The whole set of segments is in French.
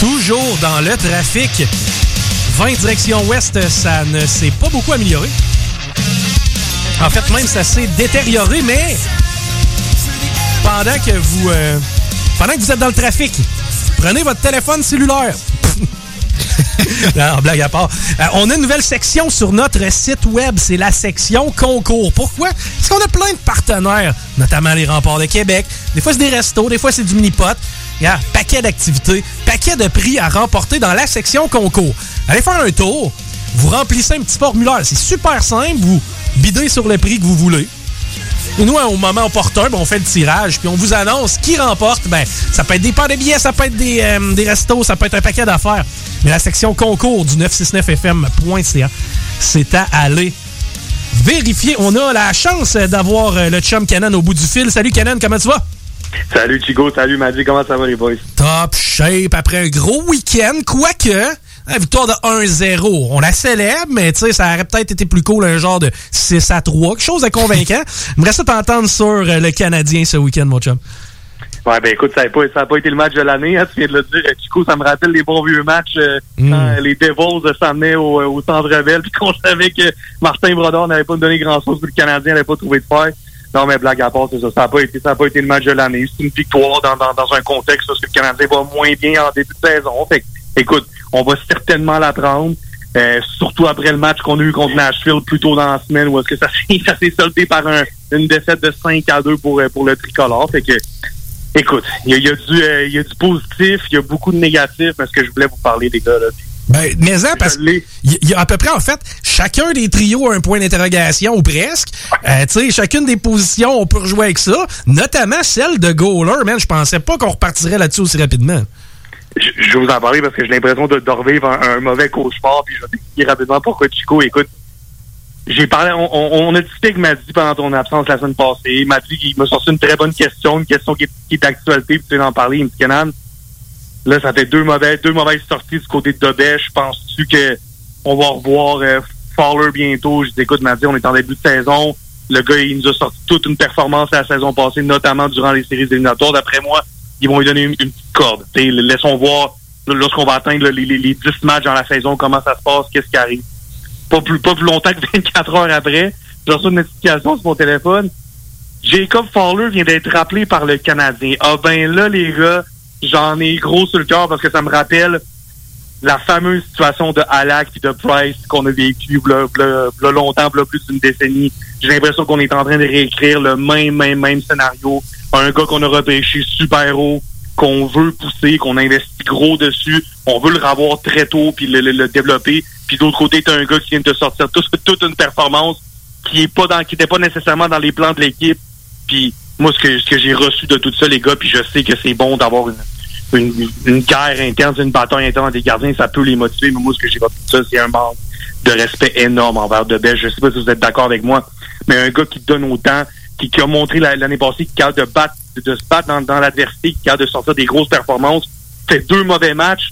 toujours dans le trafic. 20 direction ouest, ça ne s'est pas beaucoup amélioré. En fait, même, ça s'est détérioré, mais pendant que vous êtes dans le trafic, prenez votre téléphone cellulaire. Non, blague à part. On a une nouvelle section sur notre site web, c'est la section concours. Pourquoi? Parce qu'on a plein de partenaires, notamment les Remparts de Québec. Des fois, c'est des restos, des fois, c'est du mini-pot. Il y a un paquet d'activités, paquet de prix à remporter dans la section concours. Allez faire un tour, vous remplissez un petit formulaire. C'est super simple, vous bidez sur le prix que vous voulez. Et nous, au moment opportun, on fait le tirage, puis on vous annonce qui remporte. Ça peut être des paires de billets, ça peut être des restos, ça peut être un paquet d'affaires. Mais la section concours du 969fm.ca, c'est à aller vérifier. On a la chance d'avoir le chum Canon au bout du fil. Salut Canon, comment tu vas? Salut Chico, salut Madi, comment ça va les boys? Top shape, après un gros week-end, quoique... victoire de 1-0. On la célèbre, mais tu sais, ça aurait peut-être été plus cool, un genre de 6-3. Quelque chose de convaincant. J'aimerais ça t'entendre sur le Canadien ce week-end, mon chum. Ouais, écoute, ça n'a pas été le match de l'année, hein, tu viens de le dire. Chico, ça me rappelle les bons vieux matchs quand les Devils s'amenaient au Centre Bell, puis qu'on savait que Martin Brodeur n'avait pas donné grand-chose, puis le Canadien n'avait pas trouvé de faire. Non, mais blague à part, c'est ça. Ça n'a pas été le match de l'année. C'est une victoire dans un contexte parce que le Canadien va moins bien en début de saison. Fait écoute, on va certainement la prendre. Surtout après le match qu'on a eu contre Nashville plus tôt dans la semaine où est-ce que ça s'est soldé par une défaite de 5-2 pour le tricolore. Fait que, écoute, il y a du positif, il y a beaucoup de négatif, mais ce que je voulais vous parler, les gars, là. Mais ça, parce qu'il y a à peu près, en fait, chacun des trios a un point d'interrogation ou presque. Tu sais, chacune des positions, on peut rejouer avec ça, notamment celle de goaler. Man, je pensais pas qu'on repartirait là-dessus aussi rapidement. Je vais vous en parler parce que j'ai l'impression de revivre un mauvais cauchemar, puis je vais t'expliquer rapidement pourquoi, Chico. Écoute, j'ai parlé, on a discuté avec Madi pendant ton absence la semaine passée. Madi, il m'a sorti une très bonne question, une question qui est d'actualité, puis tu viens d'en parler, il me dit, Kenan, là, ça fait deux mauvaises sorties du côté de Dobèche. Penses-tu que on va revoir Fowler bientôt? Je dis, écoute, Madi, on est en début de saison. Le gars, il nous a sorti toute une performance la saison passée, notamment durant les séries éliminatoires. D'après moi, ils vont lui donner une petite corde. T'sais, laissons voir lorsqu'on va atteindre les 10 matchs dans la saison, comment ça se passe, qu'est-ce qui arrive. Pas plus longtemps que 24 heures après, j'ai reçu une notification sur mon téléphone. Jacob Fowler vient d'être rappelé par le Canadien. Ah ben là, les gars, j'en ai gros sur le cœur parce que ça me rappelle la fameuse situation de Halak et de Price qu'on a vécu longtemps, plus d'une décennie. J'ai l'impression qu'on est en train de réécrire le même scénario. Un gars qu'on a repêché super haut, qu'on veut pousser, qu'on investit gros dessus. On veut le revoir très tôt puis le développer. Puis d'autre côté, t'as un gars qui vient de sortir toute une performance qui était pas nécessairement dans les plans de l'équipe. Puis moi, ce que j'ai reçu de tout ça, les gars, puis je sais que c'est bon d'avoir une guerre interne, une bataille interne des gardiens, ça peut les motiver. Mais moi, ce que j'ai reçu de ça, c'est un manque de respect énorme envers Dobèche. Je sais pas si vous êtes d'accord avec moi, mais un gars qui donne autant, qui a montré l'année passée qu'il est capable de se battre dans l'adversité, qui est capable de sortir des grosses performances, fait 2 mauvais matchs,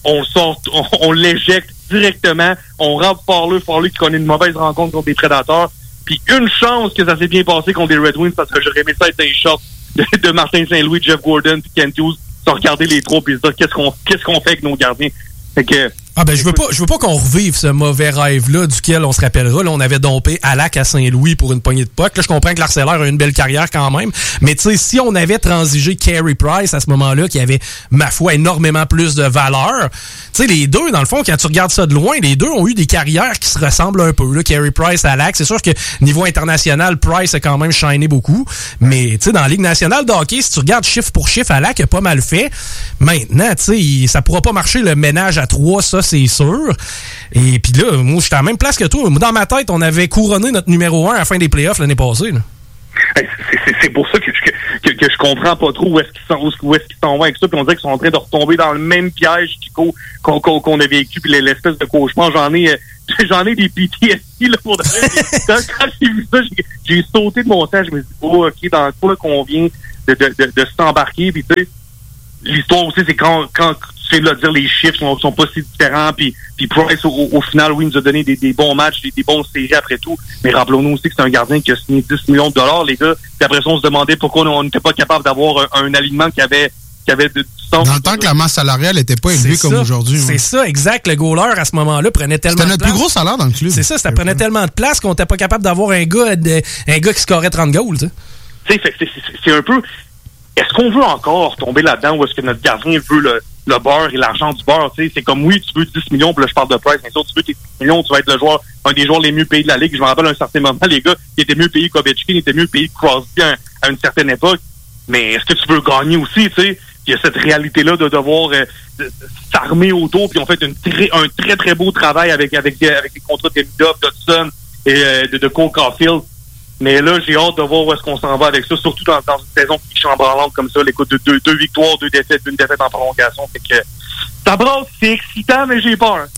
on l'éjecte directement, on rentre Fowler qui connaît une mauvaise rencontre contre des Prédateurs, puis une chance que ça s'est bien passé contre des Red Wings, parce que j'aurais aimé ça être dans les shorts de Martin Saint-Louis, Jeff Gordon puis Kent Hughes, sans regarder les trois puis se dire qu'est-ce qu'on fait avec nos gardiens. Fait que je veux pas qu'on revive ce mauvais rêve-là duquel on se rappellera. Là, on avait dompé Halak à Saint-Louis pour une poignée de puck. Là, je comprends que l'Arcelor a une belle carrière quand même. Mais tu sais, si on avait transigé Carey Price à ce moment-là, qui avait, ma foi, énormément plus de valeur, tu sais, les deux, dans le fond, quand tu regardes ça de loin, les deux ont eu des carrières qui se ressemblent un peu. Là, Carey Price, Halak. C'est sûr que niveau international, Price a quand même shiné beaucoup. Mais tu sais, dans la Ligue nationale de hockey, si tu regardes chiffre pour chiffre, Halak a pas mal fait. Maintenant, tu sais, ça pourra pas marcher le ménage à 3, ça, c'est sûr. Et puis là, moi, j'étais à la même place que toi. Moi, dans ma tête, on avait couronné notre numéro 1 à la fin des playoffs l'année passée. Là. C'est pour ça que je comprends pas trop où est-ce qu'ils s'en vont avec ça. Puis on dirait qu'ils sont en train de retomber dans le même piège qu'on a vécu. Puis l'espèce de cauchemar, j'en ai des PTSD là pour de vrai. Quand j'ai vu ça, j'ai sauté de mon temps. Je me suis dit, OK, dans quoi qu'on vient de s'embarquer. Puis tu sais, l'histoire aussi, c'est quand tu sais, là, dire les chiffres sont pas si différents, puis Price, au final, oui, il nous a donné des bons matchs, des bons séries après tout, mais rappelons-nous aussi que c'est un gardien qui a signé 10 millions de dollars, les gars, puis après ça, on se demandait pourquoi on n'était pas capable d'avoir un alignement qui avait qui avait du sens. Dans le temps que la masse salariale n'était pas élevée comme aujourd'hui. C'est ça, exact. Le goaler, à ce moment-là, prenait tellement de place. C'était notre plus gros salaire dans le club. C'est ça, ça prenait tellement de place qu'on n'était pas capable d'avoir un gars qui scorait 30 goals, tu sais. C'est un peu... Est-ce qu'on veut encore tomber là-dedans ou est-ce que notre gardien veut le beurre et l'argent du beurre? Tu sais, c'est comme, oui, tu veux 10 millions, puis là, je parle de Price, mais ça, tu veux tes 10 millions, tu vas être un des joueurs les mieux payés de la Ligue. Je me rappelle à un certain moment, les gars, qui étaient mieux payés qu'Ovechkin, qui étaient mieux payés que Crosby à une certaine époque. Mais est-ce que tu veux gagner aussi, tu sais? Il y a cette réalité-là de devoir s'armer autour, puis on fait un très, très beau travail avec les contrats de Demidov, d'Hudson et de Cole Caulfield. Mais là, j'ai hâte de voir où est-ce qu'on s'en va avec ça, surtout dans une saison qui chambranlante comme ça, l'écoute de deux victoires, 2 défaites, une défaite en prolongation. Fait que ça brasse, c'est excitant, mais j'ai peur.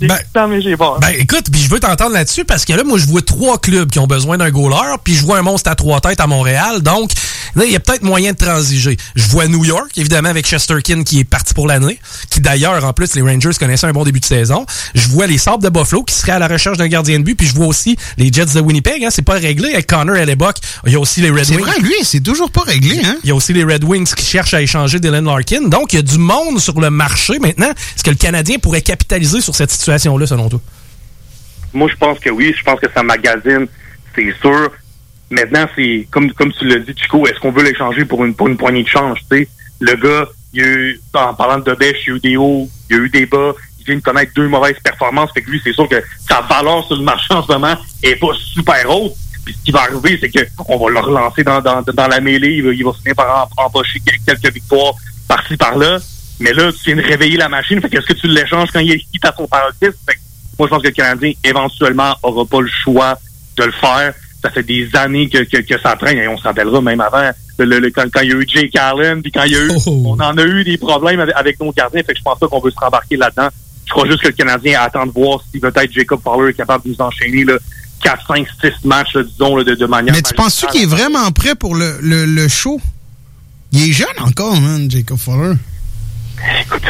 Écoute, puis je veux t'entendre là-dessus parce que là, moi, je vois 3 clubs qui ont besoin d'un goaler, puis je vois un monstre à 3 têtes à Montréal. Donc, là, il y a peut-être moyen de transiger. Je vois New York, évidemment, avec Shesterkin qui est parti pour l'année, qui d'ailleurs, en plus, les Rangers connaissaient un bon début de saison. Je vois les Sabres de Buffalo qui seraient à la recherche d'un gardien de but, puis je vois aussi les Jets de Winnipeg. Hein, c'est pas réglé avec Connor Hellebuyck. Il y a aussi les Red Wings. C'est vrai, lui, c'est toujours pas réglé. Hein? Il y a aussi les Red Wings qui cherchent à échanger Dylan Larkin. Donc, il y a du monde sur le marché maintenant. Est-ce que le Canadien pourrait capitaliser sur cette situation-là, selon toi? Moi, je pense que oui. Je pense que ça magasine, c'est sûr. Maintenant, c'est comme tu l'as dit, Chico, est-ce qu'on veut l'échanger pour une poignée de change, tu sais? Le gars, il y a eu, en parlant de Bêche, il y a eu des hauts, il y a eu des bas, il vient de connaître 2 mauvaises performances, fait que lui, c'est sûr que sa valeur sur le marché en ce moment est pas super haute. Puis ce qui va arriver, c'est qu'on va le relancer dans la mêlée, il va finir par empocher quelques victoires par-ci, par-là. Mais là, tu viens de réveiller la machine, fait qu'est-ce que tu l'échanges quand il est quitte à son paroxysme? Fait que moi, je pense que le Canadien, éventuellement, aura pas le choix de le faire. Ça fait des années que ça traîne, et on se rappellera même avant, quand il y a eu Jake Allen, puis quand il y a eu, on en a eu des problèmes avec nos gardiens, fait que je pense pas qu'on veut se rembarquer là-dedans. Je crois juste que le Canadien attend de voir si peut-être Jacob Fowler est capable de nous enchaîner, là, 4, 5, 6 matchs, là, disons, là, de manière... Mais tu penses-tu qu'il est vraiment prêt pour le show? Il est jeune encore, man, Jacob Fowler. Écoute,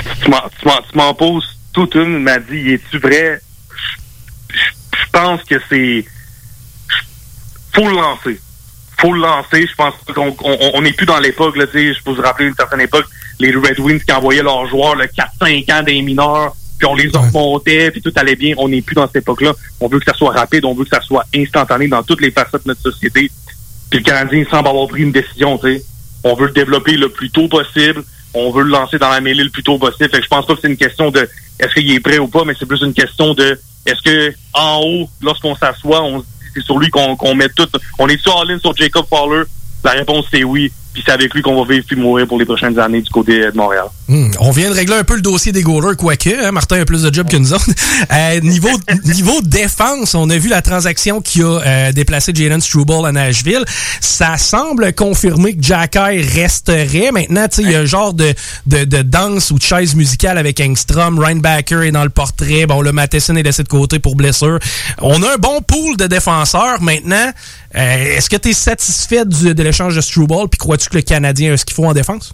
tu m'en poses toute une, m'a dit, es-tu vrai? Je pense que c'est... Faut le lancer. Je pense qu'on n'est plus dans l'époque, là, tu sais, je peux vous rappeler une certaine époque, les Red Wings qui envoyaient leurs joueurs, 4-5 ans des mineurs, puis on les remontait, puis tout allait bien. On n'est plus dans cette époque-là. On veut que ça soit rapide, on veut que ça soit instantané dans toutes les facettes de notre société. Puis le Canadien semble avoir pris une décision, tu sais. On veut le développer le plus tôt possible. On veut le lancer dans la mêlée le plus tôt possible. Fait que je pense pas que c'est une question de est-ce qu'il est prêt ou pas, mais c'est plus une question de est-ce que en haut, lorsqu'on s'assoit, on se dit c'est sur lui qu'on met tout. On est-tu all-in sur Jacob Fowler? La réponse c'est oui. Puis c'est avec lui qu'on va vivre puis mourir pour les prochaines années du côté de Montréal. On vient de régler un peu le dossier des goalers, quoique. Hein, Martin a plus de job que nous autres. Niveau défense, on a vu la transaction qui a déplacé Jalen Struble à Nashville. Ça semble confirmer que Jacky resterait. Maintenant, tu sais, il y a un genre de danse ou de chaise musicale avec Engstrom. Reinbacker est dans le portrait. Bon, le Matheson est laissé de côté pour blessure. On a un bon pool de défenseurs. Maintenant, est-ce que tu es satisfait de l'échange de Struble? Puis crois-tu que le Canadien a ce qu'il faut en défense?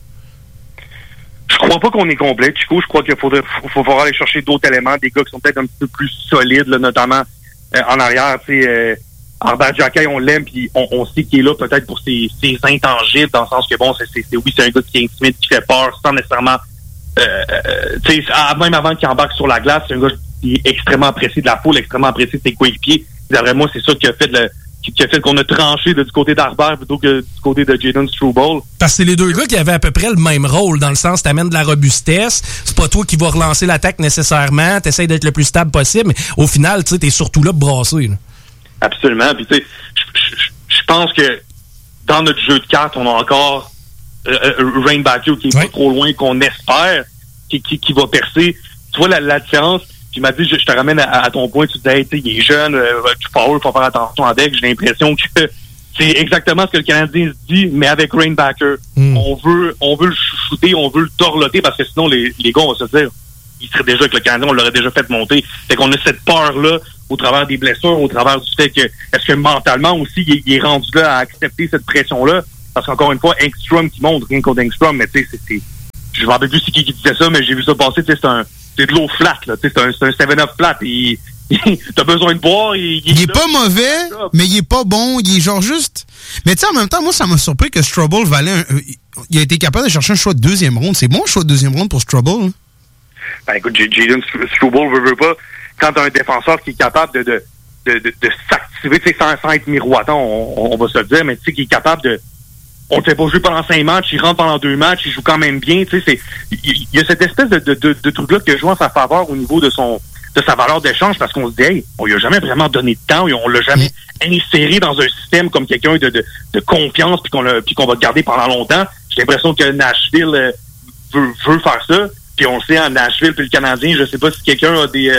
Je crois pas qu'on est complet, Chico. Je crois qu'il faudra aller chercher d'autres éléments, des gars qui sont peut-être un petit peu plus solides, là, notamment en arrière. Tu sais, Arbert Jacky, on l'aime, puis on sait qu'il est là peut-être pour ses intangibles, dans le sens que bon, c'est un gars qui est intimide, qui fait peur, sans nécessairement, tu sais, même avant qu'il embarque sur la glace, c'est un gars qui est extrêmement apprécié de la foule, extrêmement apprécié de ses coéquipiers. D'après moi, c'est ça qui a fait qu'on a tranché du côté d'Arbert plutôt que du côté de Jalen Struble. Parce que c'est les deux gars qui avaient à peu près le même rôle, dans le sens t'amènes de la robustesse, c'est pas toi qui vas relancer l'attaque nécessairement, t'essayes d'être le plus stable possible, mais au final, tu sais, t'es surtout là pour brasser. Là. Absolument. Puis tu sais, je pense que dans notre jeu de cartes, on a encore Reinbacker qui est pas trop loin qu'on espère, qui va percer. Tu vois la différence? Puis il m'a dit, je te ramène à ton point, tu disais, hey, il est jeune, il faut faire attention avec. J'ai l'impression que c'est exactement ce que le Canadien se dit, mais avec Reinbacker. On veut le shooter, on veut le torloter, parce que sinon, les gars, on va se dire, il serait déjà que le Canadien, on l'aurait déjà fait monter. Fait qu'on a cette peur-là, au travers des blessures, au travers du fait que, est-ce que mentalement aussi, il est rendu là à accepter cette pression-là? Parce qu'encore une fois, Engstrom qui monte, rien contre Engstrom, mais tu sais, je ne me rappelle plus c'est qui disait ça, mais j'ai vu ça passer, tu sais, c'est de l'eau flat, là. C'est un 7-Up flat. T'as besoin de boire. Il est pas mauvais, mais il est pas bon. Il est genre juste... Mais tu sais, en même temps, moi, ça m'a surpris que Struble valait il a été capable de chercher un choix de deuxième ronde. C'est bon, un choix de deuxième ronde pour Struble. Hein? Ben écoute, Jalen Struble veut pas. Quand t'as un défenseur qui est capable de s'activer, tu sais, sans être miroitant, on va se le dire, mais tu sais, qui est capable de... On ne fait pas jouer pendant 5 matchs, il rentre pendant 2 matchs, il joue quand même bien, tu sais, il y a cette espèce de truc-là qui a joué en sa faveur au niveau de sa valeur d'échange, parce qu'on se dit, hey, on lui a jamais vraiment donné de temps, on l'a jamais inséré dans un système comme quelqu'un de confiance, puis qu'on va garder pendant longtemps. J'ai l'impression que Nashville veut faire ça, puis on le sait, en Nashville puis le Canadien, je sais pas si quelqu'un a des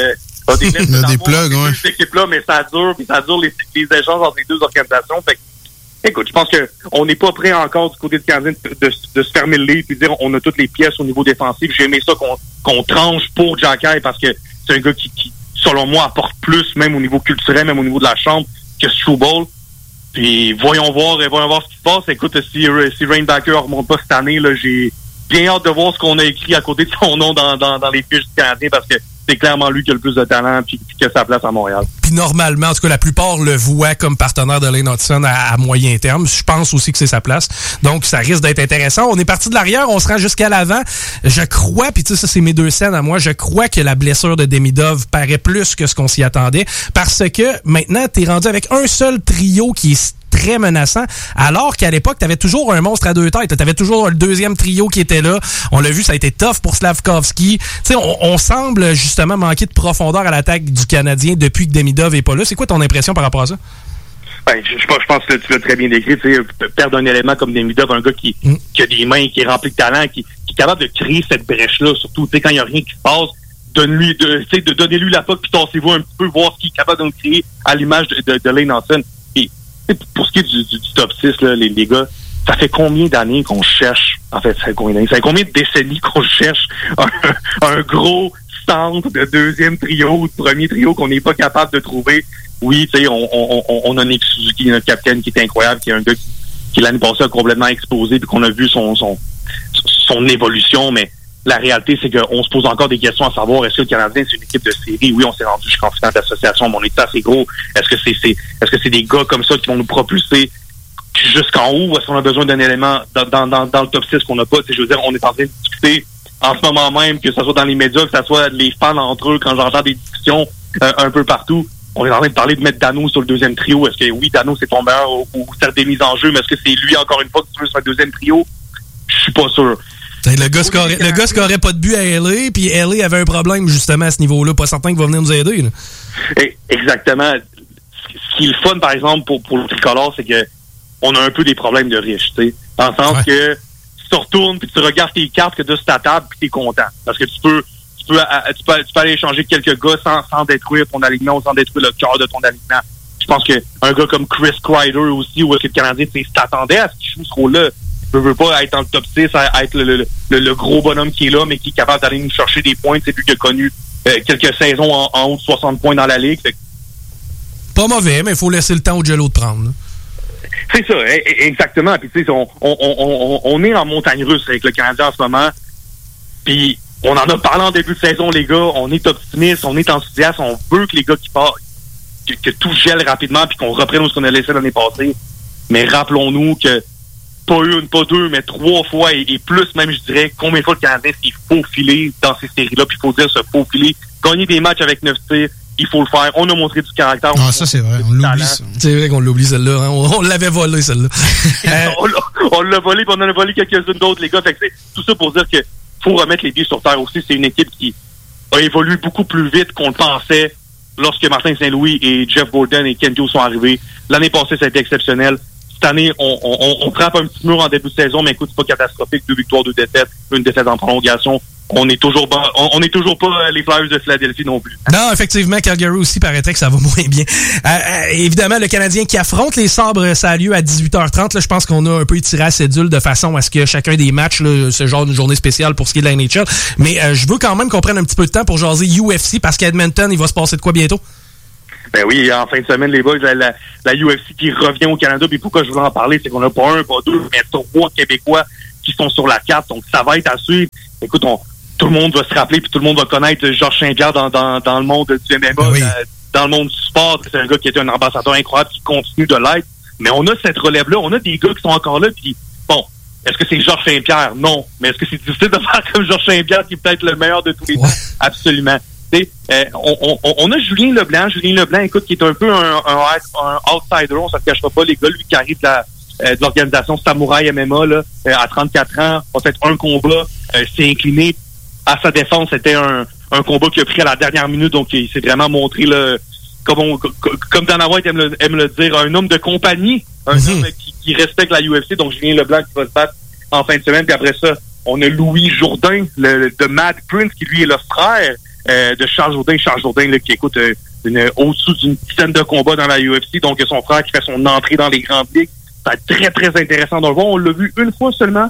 plugs, ouais. Cette équipe-là, mais ça dure les échanges entre les deux organisations. Fait que, écoute, je pense que on n'est pas prêt encore du côté du Canadien de se fermer le livre et dire on a toutes les pièces au niveau défensif. J'ai aimé ça qu'on tranche pour Xhekaj parce que c'est un gars qui, selon moi, apporte plus, même au niveau culturel, même au niveau de la chambre, que Struble. Puis voyons voir ce qui se passe. Écoute, si Rainbacker ne remonte pas cette année, là, j'ai bien hâte de voir ce qu'on a écrit à côté de son nom dans les fiches du Canadien parce que c'est clairement lui qui a le plus de talent puis qui a sa place à Montréal. Puis normalement, en tout cas, la plupart le voient comme partenaire de Lane Hutson à moyen terme. Je pense aussi que c'est sa place. Donc, ça risque d'être intéressant. On est parti de l'arrière, on se rend jusqu'à l'avant. Je crois, puis tu sais, ça, c'est mes 2 scènes à moi, je crois que la blessure de Demidov paraît plus que ce qu'on s'y attendait parce que maintenant, t'es rendu avec un seul trio qui est très menaçant, alors qu'à l'époque, t'avais toujours un monstre à 2 têtes. T'avais toujours le deuxième trio qui était là. On l'a vu, ça a été tough pour Slavkovski. Tu sais, on semble justement manquer de profondeur à l'attaque du Canadien depuis que Demidov est pas là. C'est quoi ton impression par rapport à ça? Ben, je pense que tu l'as très bien décrit. Tu sais, perdre un élément comme Demidov, un gars qui a des mains, qui est rempli de talent, qui est capable de créer cette brèche-là, surtout, tu sais, quand il n'y a rien qui se passe, donnez-lui la puck, puis tassez-vous un petit peu, voir ce qu'il est capable de créer à l'image de Lane Hutson. Et pour ce qui est du top 6, là, les gars, ça fait combien d'années qu'on cherche, en fait, ça fait combien de décennies qu'on cherche un gros centre de deuxième trio ou de premier trio qu'on n'est pas capable de trouver. Oui, tu sais, on a Nick Suzuki, notre capitaine, qui est incroyable, qui est un gars qui l'année passée a complètement explosé puis qu'on a vu son évolution, mais la réalité, c'est qu'on se pose encore des questions à savoir, est-ce que le Canadien, c'est une équipe de série? Oui, on s'est rendu jusqu'en finale d'association, mais on est assez gros. Est-ce que c'est des gars comme ça qui vont nous propulser jusqu'en haut, ou est-ce qu'on a besoin d'un élément dans le top 6 qu'on n'a pas? Je veux dire, on est en train de discuter en ce moment même, que ce soit dans les médias, que ce soit les fans entre eux, quand j'entends des discussions un peu partout, on est en train de parler de mettre Dano sur le deuxième trio. Est-ce que oui, Dano, c'est ton meilleur ou faire des mises en jeu, mais est-ce que c'est lui, encore une fois, que tu veux sur le deuxième trio? Je suis pas sûr. Le gars scorait pas de but à LA, puis LA avait un problème justement à ce niveau-là. Pas certain qu'il va venir nous aider. Là. Exactement. Ce qui est le fun, par exemple, pour le tricolore, c'est que on a un peu des problèmes de riches, tu sais. Dans le sens que tu te retournes, puis tu regardes tes cartes que tu as sur ta table, puis tu es content. Parce que tu peux aller échanger quelques gars sans détruire ton alignement ou sans détruire le cœur de ton alignement. Je pense qu'un gars comme Chris Kreider aussi, ou est-ce que le Canadien s'attendait à ce qu'il joue ce rôle-là? Ne veut pas être dans le top 6, à être le gros bonhomme qui est là, mais qui est capable d'aller nous chercher des points. C'est lui qui a connu quelques saisons en haut de 60 points dans la Ligue. Pas mauvais, mais il faut laisser le temps au Jello de prendre. Là. C'est ça, exactement. Puis tu sais, on est en montagne russe avec le Canadien en ce moment. Puis on en a parlé en début de saison, les gars. On est optimiste, on est enthousiaste. On veut que les gars qui partent, que tout gèle rapidement, puis qu'on reprenne ce qu'on a laissé l'année passée. Mais rappelons-nous que pas une, pas deux, mais 3 fois et plus même, je dirais, combien de fois le Canadien s'est faufilé dans ces séries-là, puis il faut dire se faufiler, gagner des matchs avec 9 tirs, il faut le faire. On a montré du caractère. Ah, ça, c'est vrai. On l'oublie, ça. C'est vrai qu'on l'oublie, celle-là. Hein? On l'avait volé, celle-là. On l'a volé, puis on en a volé quelques-unes d'autres, les gars. Fait que c'est tout ça pour dire que faut remettre les pieds sur terre aussi. C'est une équipe qui a évolué beaucoup plus vite qu'on le pensait lorsque Martin Saint-Louis et Jeff Gordon et Ken Hughes sont arrivés. L'année passée, ça a été exceptionnel. Cette année, on frappe un petit mur en début de saison, mais écoute, c'est pas catastrophique. 2 victoires, 2 défaites, une défaite en prolongation. On est toujours pas les Flyers de Philadelphie non plus. Non, effectivement, Calgary aussi paraîtrait que ça va moins bien. Évidemment, le Canadien qui affronte les Sabres, ça a lieu à 18h30. Là, je pense qu'on a un peu étiré la cédule de façon à ce que chacun des matchs, là, ce genre de journée spéciale pour ce qui est de la NHL. Mais je veux quand même qu'on prenne un petit peu de temps pour jaser UFC parce qu'à Edmonton, il va se passer de quoi bientôt? Ben oui, en fin de semaine, les boys, la UFC qui revient au Canada. Puis pourquoi je voulais en parler, c'est qu'on n'a pas un, pas deux, mais 3 Québécois qui sont sur la carte. Donc ça va être à suivre. Écoute, tout le monde va se rappeler, puis tout le monde va connaître Georges Saint-Pierre dans le monde du MMA, oui. Dans le monde du sport. C'est un gars qui était un ambassadeur incroyable, qui continue de l'être. Mais on a cette relève-là, on a des gars qui sont encore là, puis bon, Est-ce que c'est Georges Saint-Pierre? Non. Mais est-ce que c'est difficile de faire comme Georges Saint-Pierre, qui est peut-être le meilleur de tous les temps? Absolument. On a Julien Leblanc. Julien Leblanc, écoute, qui est un peu un outsider, on ne se le cachera pas. Les gars, lui, qui arrive de l'organisation Samouraï MMA, là, à 34 ans, a fait un combat, s'est incliné. À sa défense, c'était un combat qu'il a pris à la dernière minute, donc il s'est vraiment montré, là, comme Dana White aime le dire, un homme de compagnie, un homme qui respecte la UFC, donc Julien Leblanc qui va se battre en fin de semaine. Puis après ça, on a Louis Jourdain, de Mad Prince, qui lui est le frère de Charles Jourdain. Charles Jourdain, là, qui écoute au-dessous d'une dizaine de combats dans la UFC, donc son frère qui fait son entrée dans les grandes ligues. C'est très, très intéressant de le voir. On l'a vu une fois seulement.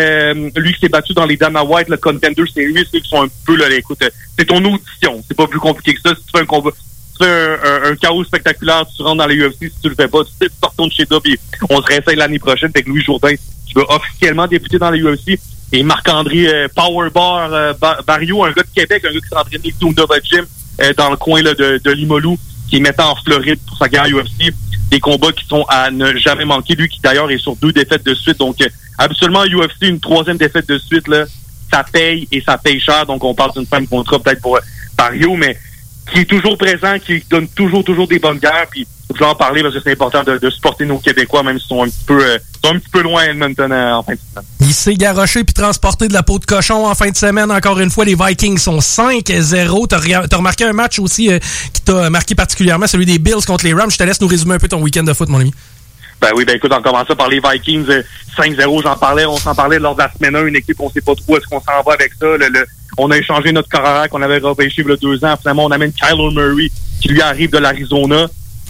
Lui qui s'est battu dans les Dana White, le Contender Series, qui sont un peu, là, écoute, c'est ton audition. C'est pas plus compliqué que ça. Si tu fais un combat, si tu fais un chaos spectaculaire, tu rentres dans les UFC, si tu le fais pas, tu retournes chez toi, puis on se réessaye l'année prochaine. Fait que Louis Jourdain, qui va officiellement débuter dans les UFC, et Marc-André Powerbar Barrio, un gars de Québec, un gars qui s'est entraîné au Nova Gym dans le coin là, de Limoilou, qui est maintenant en Floride pour sa guerre UFC. Des combats qui sont à ne jamais manquer. Lui qui d'ailleurs est sur 2 défaites de suite. Donc habituellement UFC, une 3e défaite de suite, là, ça paye et ça paye cher. Donc on parle d'une fin de contrat peut-être pour Barrio, mais qui est toujours présent, qui donne toujours des bonnes guerres. Puis je vais en parler parce que c'est important de supporter nos Québécois, même s'ils sont un petit peu loin à Edmonton en fin de semaine. Il s'est garoché puis transporté de la peau de cochon en fin de semaine. Encore une fois, les Vikings sont 5-0. T'as remarqué un match aussi qui t'a marqué particulièrement, celui des Bills contre les Rams. Je te laisse nous résumer un peu ton week-end de foot, mon ami. Ben oui, écoute, on commence par les Vikings, 5-0, on s'en parlait lors de la semaine 1, une équipe, on sait pas trop est-ce qu'on s'en va avec ça. On a échangé notre carrière qu'on avait repêché il y a 2 ans. Finalement, on amène Kyler Murray, qui lui arrive de l'Arizona.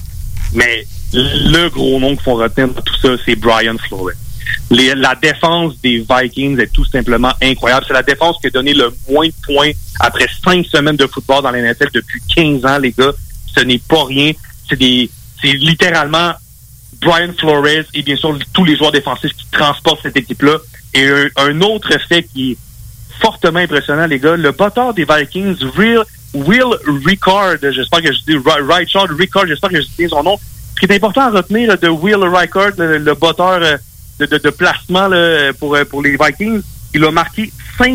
Mais le gros nom qu'il faut retenir dans tout ça, c'est Brian Flores. La défense des Vikings est tout simplement incroyable. C'est la défense qui a donné le moins de points après 5 semaines de football dans la NFL depuis 15 ans, les gars. Ce n'est pas rien. C'est littéralement Brian Flores et bien sûr tous les joueurs défensifs qui transportent cette équipe-là. Et un autre fait qui est fortement impressionnant, les gars, le batteur des Vikings, Will Ricard, j'espère que je dis Richard Ricard, j'espère que je dis son nom. Ce qui est important à retenir de Will Ricard, le batteur de placement là, pour les Vikings, il a marqué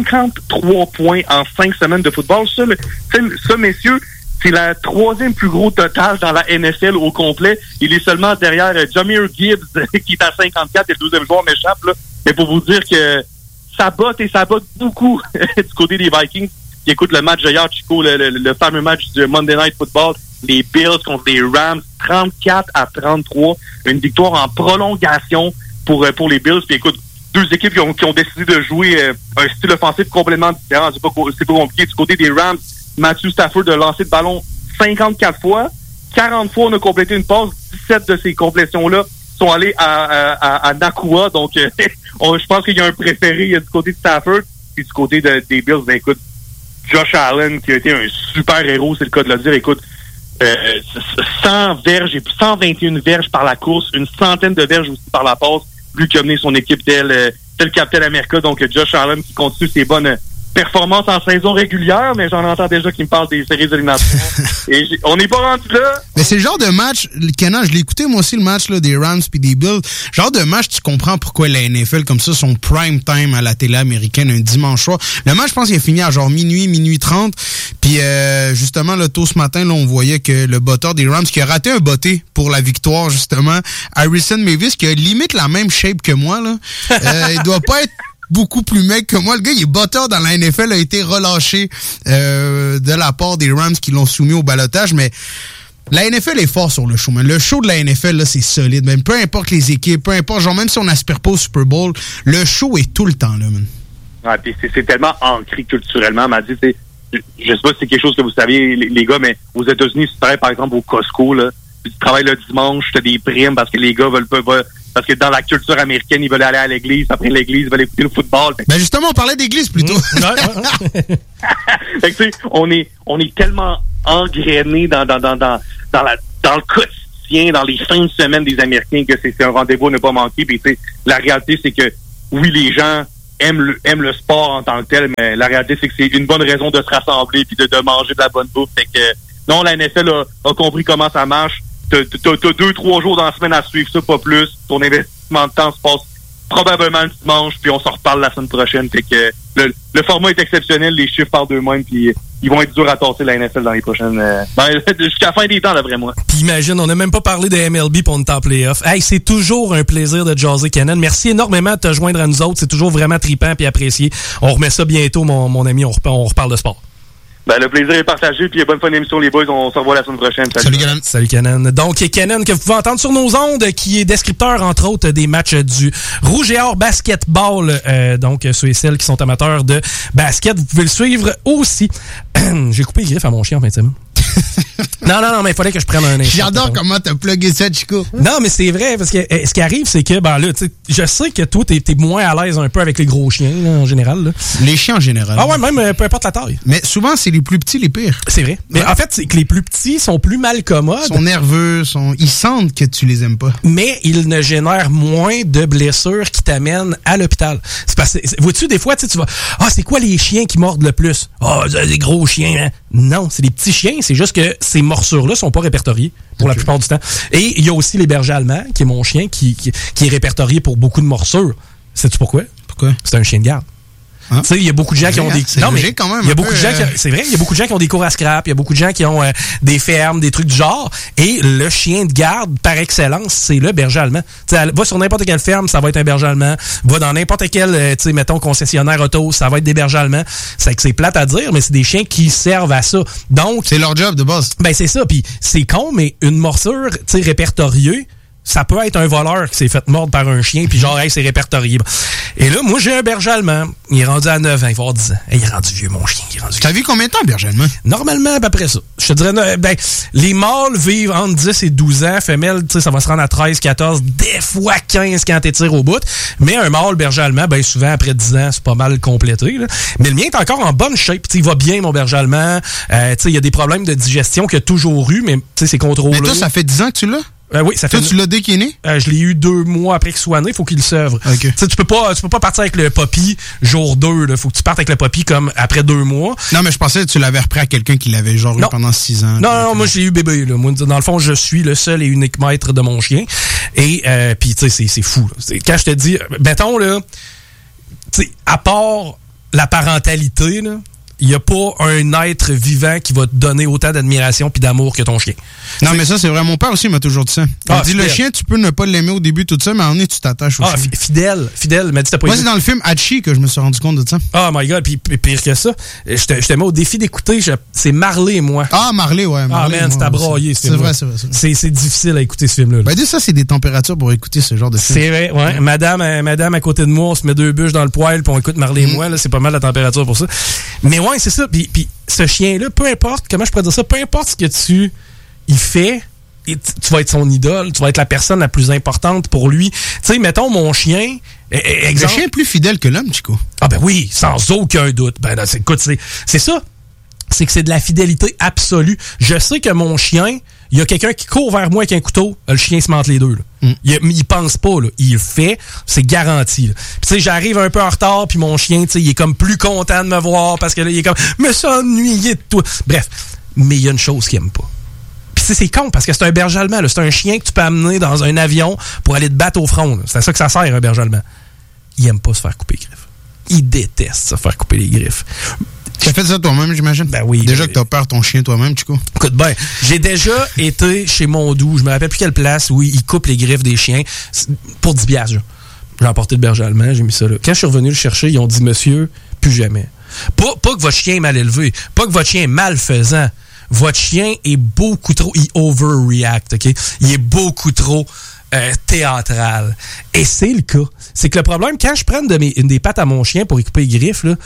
53 points en 5 semaines de football. Ça, messieurs, c'est la 3e plus gros total dans la NFL au complet. Il est seulement derrière Jahmyr Gibbs, qui est à 54, et le 12e joueur m'échappe, là. Mais pour vous dire que ça botte beaucoup du côté des Vikings. Qui écoute le match d'hier, Chico, le fameux match du Monday Night Football, les Bills contre les Rams, 34-33, une victoire en prolongation pour les Bills. Puis écoute, 2 équipes qui ont décidé de jouer un style offensif complètement différent. C'est pas compliqué. Du côté des Rams, Matthew Stafford a lancé le ballon 54 fois. 40 fois, on a complété une passe. 17 de ces complétions-là sont allées à Nakua. Donc, je pense qu'il y a un préféré du côté de Stafford. Puis du côté des Bills, ben écoute, Josh Allen, qui a été un super héros, c'est le cas de le dire. Écoute, 100 verges et 121 verges par la course, une centaine de verges aussi par la passe. Lui qui a mené son équipe tel Captain America. Donc, Josh Allen qui continue ses bonnes performances en saison régulière, mais j'en entends déjà qui me parle des séries éliminatoires. Et on n'est pas rendu là. Mais c'est le genre de match, Kenan, je l'ai écouté moi aussi le match là, des Rams puis des Bills. Genre de match, tu comprends pourquoi la NFL comme ça, son prime time à la télé américaine un dimanche soir. Le match, je pense qu'il a fini à genre minuit 30. Puis justement, là, tôt ce matin, là, on voyait que le botteur des Rams qui a raté un botté pour la victoire, justement, Harrison Mavis, qui a limite la même shape que moi, là. Il doit pas être beaucoup plus mec que moi. Le gars, il est botteur dans la NFL, a été relâché de la part des Rams qui l'ont soumis au ballottage, mais la NFL est fort sur le show, man. Le show de la NFL, là, c'est solide, même. Peu importe les équipes, peu importe, genre, même si on n'aspire pas au Super Bowl, le show est tout le temps là, man. Ouais, puis c'est tellement ancré culturellement, m'a dit, je sais pas si c'est quelque chose que vous saviez, les gars, mais aux États-Unis, si tu travailles, par exemple, au Costco, là, puis tu travailles le dimanche, tu as des primes parce que les gars veulent pas, parce que dans la culture américaine, ils veulent aller à l'église, après l'église, ils veulent écouter le football. Ben justement, on parlait d'église plutôt. Fait que tu sais, on est tellement engrainé dans le quotidien, dans les fins de semaine des Américains que c'est un rendez-vous à ne pas manquer. Puis tu sais, la réalité, c'est que oui, les gens aiment le sport en tant que tel, mais la réalité, c'est que c'est une bonne raison de se rassembler puis de manger de la bonne bouffe. Fait que non, la NFL a compris comment ça marche. T'as 2-3 jours dans la semaine à suivre ça, pas plus. Ton investissement de temps se passe probablement le dimanche, puis on se reparle la semaine prochaine. Fait que le format est exceptionnel, les chiffres parlent d'eux-mêmes, puis ils vont être durs à tasser la NFL dans les prochaines... jusqu'à la fin des temps, d'après moi. Puis imagine, on n'a même pas parlé de MLB pour une temps playoff. Hey, c'est toujours un plaisir de jaser, Kenan. Merci énormément de te joindre à nous autres. C'est toujours vraiment trippant et apprécié. On remet ça bientôt, mon ami. On reparle de sport. Ben, le plaisir est partagé, puis bonne fin d'émission, les boys. On se revoit la semaine prochaine. Salut Kenan. Salut Kenan. Donc, Kenan, que vous pouvez entendre sur nos ondes, qui est descripteur, entre autres, des matchs du Rouge et Or Basketball. Donc, ceux et celles qui sont amateurs de basket, vous pouvez le suivre aussi. J'ai coupé les griffes à mon chien en fin de semaine. Non, mais il fallait que je prenne un instant. J'adore comment t'as plugué ça, Chico. Non, mais c'est vrai, parce que ce qui arrive, c'est que, ben là, tu sais, je sais que toi, t'es moins à l'aise un peu avec les gros chiens, là, en général. Là. Les chiens en général. Ah ouais, même peu importe la taille. Mais souvent, c'est les plus petits les pires. C'est vrai. Mais en fait, c'est que les plus petits sont plus mal commodes. Ils sont nerveux, ils sentent que tu les aimes pas. Mais ils ne génèrent moins de blessures qui t'amènent à l'hôpital. C'est parce que, vois-tu, des fois, tu vas, c'est quoi les chiens qui mordent le plus? Des gros chiens, hein? Non, c'est des petits chiens, c'est juste que ces morsures-là sont pas répertoriées pour la plupart du temps. Et il y a aussi les bergers allemands, qui est mon chien, qui est répertorié pour beaucoup de morsures. Sais-tu pourquoi? Pourquoi? C'est un chien de garde. Hein? Tu sais, il y a beaucoup de gens qui ont des... Non, mais quand même. Il y a beaucoup de gens qui... C'est vrai, il y a beaucoup de gens qui ont des cours à scrap, il y a beaucoup de gens qui ont des fermes, des trucs du genre. Et le chien de garde, par excellence, c'est le berger allemand. Tu sais, va sur n'importe quelle ferme, ça va être un berger allemand. Va dans n'importe quel, tu sais, mettons, concessionnaire auto, ça va être des bergers allemands. C'est que c'est plate à dire, mais c'est des chiens qui servent à ça. Donc... C'est leur job de base. Ben, c'est ça. Puis c'est con, mais une morsure, tu sais, répertoriée, ça peut être un voleur qui s'est fait mordre par un chien, puis genre, hey, c'est répertorié. Et là, moi, j'ai un berger allemand. Il est rendu à 9 ans, il va avoir 10 ans. Hey, il est rendu vieux, mon chien. T'as vu combien de temps, berger allemand? Normalement, à peu près ça. Je te dirais, les mâles vivent entre 10 et 12 ans. Femelles, tu sais, ça va se rendre à 13, 14, des fois 15 quand t'étires au bout. Mais un mâle berger allemand, ben souvent, après 10 ans, c'est pas mal complété, là. Mais le mien est encore en bonne shape. Tu sais, il va bien, mon berger allemand. Tu sais, il y a des problèmes de digestion qu'il a toujours eu, mais tu sais, c'est contrôlé. Mais toi, ça fait 10 ans que tu l'as? Oui, ça fait. Toi, tu l'as dès qu'il est né? Je l'ai eu 2 mois après qu'il soit né. Faut qu'il le sèvre. Okay. Tu peux pas partir avec le puppy jour 2. Là. Faut que tu partes avec le puppy comme après 2 mois. Non, mais je pensais que tu l'avais repris à quelqu'un qui l'avait genre eu pendant 6 ans. Non, moi, j'ai eu bébé. Là. Moi, dans le fond, je suis le seul et unique maître de mon chien. Et puis, tu sais, c'est fou. Là. Quand je te dis, mettons, là, tu sais, à part la parentalité, là, il n'y a pas un être vivant qui va te donner autant d'admiration puis d'amour que ton chien. Non, mais ça, c'est vrai. Mon père aussi m'a toujours dit ça. Il dit, le chien, tu peux ne pas l'aimer au début, tout ça, mais à un moment donné, tu t'attaches au chien. Fidèle. Il m'a dit, t'as pas Moi, c'est dans le film Hachi que je me suis rendu compte de ça. Oh my God, puis pire que ça, je te mets au défi d'écouter, c'est Marley et moi. Ah, Marley, ouais. Marley, man, c'est à broyer, c'est vrai. C'est difficile à écouter, ce film-là. Ben, dis ça, c'est des températures pour écouter ce genre de film. C'est vrai, ouais. Madame à côté de moi, on se met 2 bûches dans le poêle, puis on écoute Marley et moi, là, c'est pas mal la température pour ça. Mais ouais, c'est ça, puis ce chien-là, peu importe, comment je pourrais dire ça, peu importe ce que il fait, tu vas être son idole, tu vas être la personne la plus importante pour lui. Tu sais, mettons, mon chien, exemple... Le chien est plus fidèle que l'homme, Chico. Ah ben oui, sans aucun doute. Ben là, écoute, c'est ça. C'est que c'est de la fidélité absolue. Je sais que mon chien, il y a quelqu'un qui court vers moi avec un couteau, le chien se mente les deux. Là. Il pense pas, là. Il le fait, c'est garanti. Puis tu sais, j'arrive un peu en retard, puis mon chien, tu sais, il est comme plus content de me voir parce que là, il est comme me s'ennuyer de toi. Bref, mais il y a une chose qu'il aime pas. Puis c'est con parce que c'est un berger allemand, là. C'est un chien que tu peux amener dans un avion pour aller te battre au front. Là. C'est à ça que ça sert, un berger allemand. Il aime pas se faire couper les griffes. Il déteste se faire couper les griffes. Tu as fait ça toi-même, j'imagine? Ben oui. Déjà que t'as peur ton chien toi-même, Chico. Écoute, j'ai déjà été chez Mondou, je me rappelle plus quelle place, où il coupe les griffes des chiens pour 10 piastres. J'ai emporté le berger allemand, j'ai mis ça là. Quand je suis revenu le chercher, ils ont dit, monsieur, plus jamais. Pas que votre chien est mal élevé, pas que votre chien est malfaisant. Votre chien est beaucoup trop, il overreact, OK? Il est beaucoup trop théâtral. Et c'est le cas. C'est que le problème, quand je prends une des pattes à mon chien pour y couper les griffes, là,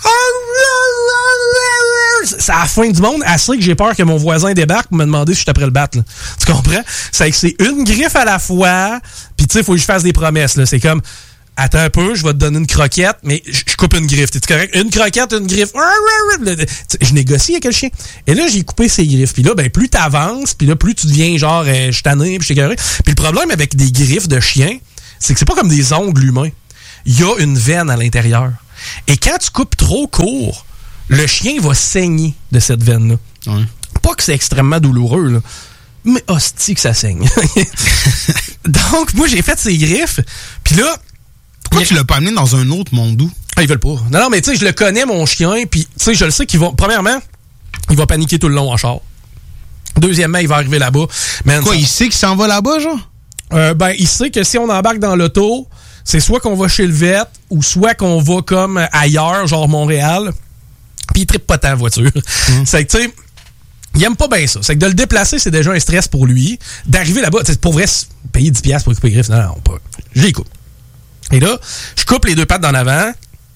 c'est à la fin du monde, assez que j'ai peur que mon voisin débarque pour me demander si je suis après le battre. Là. Tu comprends? C'est que c'est une griffe à la fois, puis tu sais, il faut que je fasse des promesses. Là. C'est comme, attends un peu, je vais te donner une croquette, mais je coupe une griffe. T'es correct? Une croquette, une griffe. Je négocie avec le chien. Et là, j'ai coupé ses griffes. Puis là, ben plus t'avances, puis là, plus tu deviens genre, je suis tanné, puis je suis écœuré. Puis le problème avec des griffes de chien, c'est que c'est pas comme des ongles humains. Il y a une veine à l'intérieur. Et quand tu coupes trop court, le chien va saigner de cette veine-là. Ouais. Pas que c'est extrêmement douloureux, là, mais hostie que ça saigne. Donc, moi, j'ai fait ces griffes, puis là, Pourquoi tu l'as pas amené dans un autre Mondou? Ah, ils veulent pas. Non, mais tu sais, je le connais, mon chien, puis tu sais, je le sais qu'il va... Premièrement, il va paniquer tout le long en char. Deuxièmement, il va arriver là-bas. Man, quoi, il sait qu'il s'en va là-bas, genre? Il sait que si on embarque dans l'auto, c'est soit qu'on va chez le vet ou soit qu'on va comme ailleurs, genre Montréal. Puis il trippe pas tant en voiture. C'est que, tu sais, il aime pas bien ça. C'est que de le déplacer, c'est déjà un stress pour lui. D'arriver là-bas, pour vrai, payer 10$ pour couper les griffes, non, pas. Je les coupe. Et là, je coupe les deux pattes d'en avant,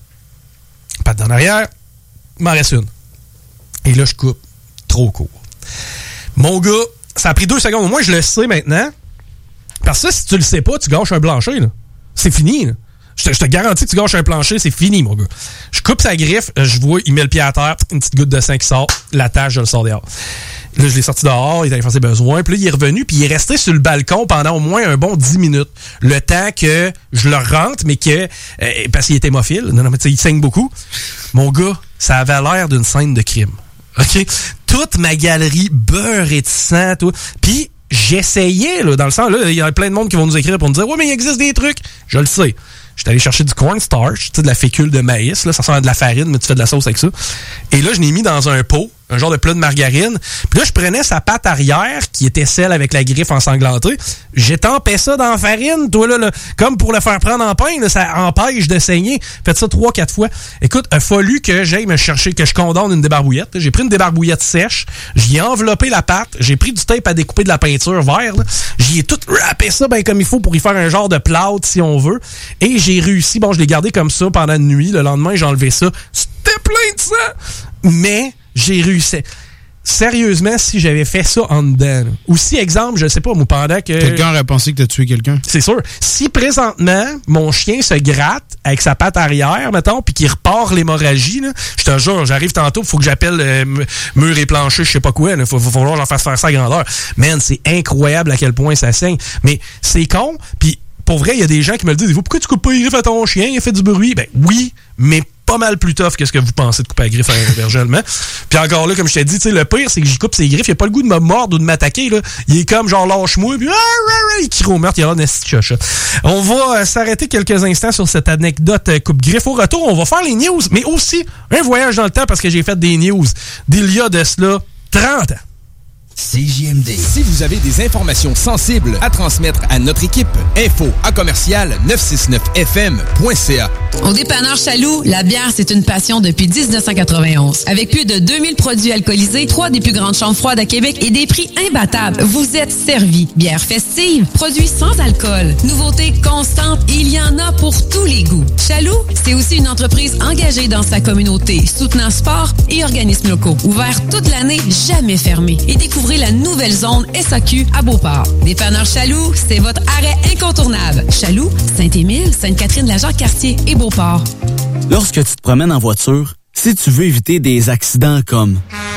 pattes d'en arrière, il m'en reste une. Et là, je coupe trop court. Mon gars, ça a pris 2 secondes. Moi, je le sais maintenant. Parce que si tu le sais pas, tu gâches un plancher, là. C'est fini, là. Je te garantis que tu gâches un plancher, c'est fini, mon gars. Je coupe sa griffe, je vois, il met le pied à terre, une petite goutte de sang qui sort, la tâche, je le sors dehors. Là, je l'ai sorti dehors, il est allé faire ses besoins, puis là, il est revenu, puis il est resté sur le balcon pendant au moins un bon 10 minutes. Le temps que je le rentre, mais que... parce qu'il est hémophile, non, mais tu sais, il saigne beaucoup. Mon gars, ça avait l'air d'une scène de crime. OK? Toute ma galerie beurrée de sang, tout. Puis j'essayais, là, dans le sens, là, il y a plein de monde qui vont nous écrire pour nous dire « Ouais, mais il existe des trucs! » Je le sais. J'étais allé chercher du cornstarch, tu sais, de la fécule de maïs, là, ça ressemble à de la farine, mais tu fais de la sauce avec ça. Et là, je l'ai mis dans un pot, un genre de plat de margarine. Puis là, je prenais sa patte arrière, qui était celle avec la griffe ensanglantée. J'étampais ça dans la farine, toi, là, comme pour le faire prendre en pain, là, ça empêche de saigner. Faites ça 3-4 fois. Écoute, il a fallu que j'aille me chercher, que je condamne une débarbouillette. J'ai pris une débarbouillette sèche, j'y ai enveloppé la pâte, j'ai pris du tape à découper de la peinture vert, là. J'y ai tout râpé ça ben comme il faut pour y faire un genre de plâtre, si on veut. Et j'ai réussi, bon, je l'ai gardé comme ça pendant une nuit. Le lendemain, j'ai enlevé ça. C'était plein de sang! Mais j'ai réussi. Sérieusement, si j'avais fait ça en dedans, là. Ou si, exemple, je sais pas, moi, pendant que... Quelqu'un aurait pensé que t'as tué quelqu'un. C'est sûr. Si présentement, mon chien se gratte avec sa patte arrière, mettons, puis qu'il repart l'hémorragie, là, je te jure, j'arrive tantôt, il faut que j'appelle mur et plancher, je sais pas quoi, il faut falloir que j'en fasse faire ça à grandeur. Man, c'est incroyable à quel point ça saigne. Mais c'est con, puis pour vrai, il y a des gens qui me le disent, pourquoi tu coupes pas les griffes à ton chien, il fait du bruit? Ben oui, mais pas mal plus tough que ce que vous pensez de couper la griffe à un berger allemand. Puis encore là, comme je t'ai dit, tu sais, le pire, c'est que j'y coupe ses griffes, il a pas le goût de me mordre ou de m'attaquer, là. Il est comme genre lâche-moi, puis il crie au meurtre, il a l'air d'un petit chacha. On va s'arrêter quelques instants sur cette anecdote coupe-griffe. Au retour, on va faire les news, mais aussi un voyage dans le temps parce que j'ai fait des news d'il y a de cela 30 ans. CJMD. Si vous avez des informations sensibles à transmettre à notre équipe, info@969fm.ca. Au dépanneur Chaloux, la bière, c'est une passion depuis 1991. Avec plus de 2000 produits alcoolisés, 3 des plus grandes chambres froides à Québec et des prix imbattables, vous êtes servis. Bière festive, produits sans alcool, nouveautés constantes, il y en a pour tous les goûts. Chaloux, c'est aussi une entreprise engagée dans sa communauté, soutenant sport et organismes locaux. Ouvert toute l'année, jamais fermé. Et découvrez la nouvelle zone SAQ à Beauport. Dépanneur Chaloux, c'est votre arrêt incontournable. Chaloux, Saint-Émile, Sainte-Catherine-de-la-Jacques-Cartier et Beauport. Lorsque tu te promènes en voiture, si tu veux éviter des accidents comme...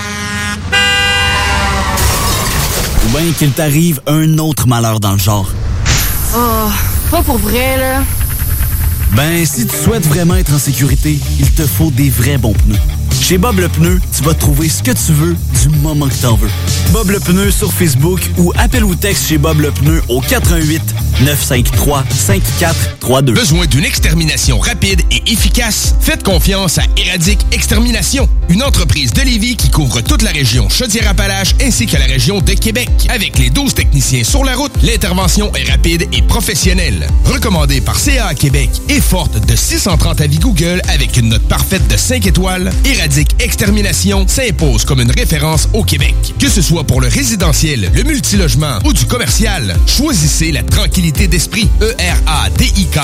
ou bien qu'il t'arrive un autre malheur dans le genre. Oh, pas pour vrai, là. Ben, si tu souhaites vraiment être en sécurité, il te faut des vrais bons pneus. Chez Bob le Pneu, tu vas trouver ce que tu veux du moment que t'en veux. Bob le Pneu sur Facebook ou appelle ou texte chez Bob le Pneu au 88 953 5432. Besoin d'une extermination rapide et efficace? Faites confiance à Éradique Extermination, une entreprise de Lévis qui couvre toute la région Chaudière-Appalaches ainsi que la région de Québec. Avec les 12 techniciens sur la route, l'intervention est rapide et professionnelle. Recommandée par CA Québec et forte de 630 avis Google avec une note parfaite de 5 étoiles, Éradique Extermination s'impose comme une référence au Québec. Que ce soit pour le résidentiel, le multilogement ou du commercial, choisissez la tranquillité d'esprit. ERADIK